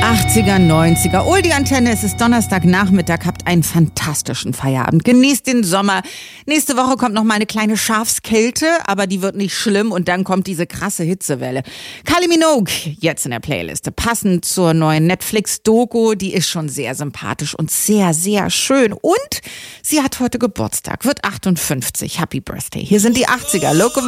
80er, 90er. Die Antenne, es ist Donnerstagnachmittag, habt einen fantastischen Feierabend. Genießt den Sommer. Nächste Woche kommt noch mal eine kleine Schafskälte, aber die wird nicht schlimm und dann kommt diese krasse Hitzewelle. Kylie Minogue jetzt in der Playliste. Passend zur neuen Netflix-Doku, die ist schon sehr sympathisch und sehr, sehr schön. Und sie hat heute Geburtstag, wird 58. Happy Birthday. Hier sind die 80er. Loco